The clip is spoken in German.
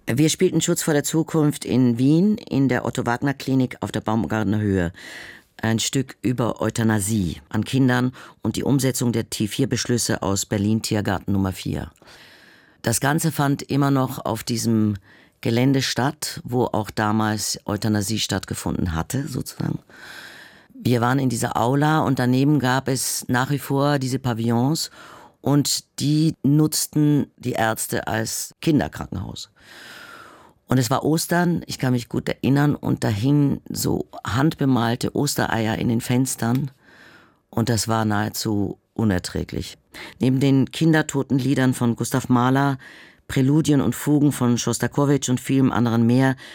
Wir spielten Schutz vor der Zukunft in Wien in der Otto-Wagner-Klinik auf der Baumgartner Höhe. Ein Stück über Euthanasie an Kindern und die Umsetzung der T4-Beschlüsse aus Berlin-Tiergarten Nummer 4. Das Ganze fand immer noch auf diesem Gelände statt, wo auch damals Euthanasie stattgefunden hatte, sozusagen. Wir waren in dieser Aula und daneben gab es nach wie vor diese Pavillons und die nutzten die Ärzte als Kinderkrankenhaus. Und es war Ostern, ich kann mich gut erinnern, und da hingen so handbemalte Ostereier in den Fenstern und das war nahezu unerträglich. Neben den Kindertotenliedern von Gustav Mahler, Präludien und Fugen von Schostakowitsch und vielem anderen mehr